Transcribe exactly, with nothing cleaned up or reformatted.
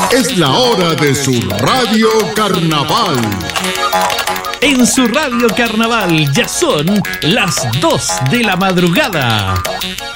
Es la hora de su Radio Carnaval. En su Radio Carnaval ya son las dos de la madrugada.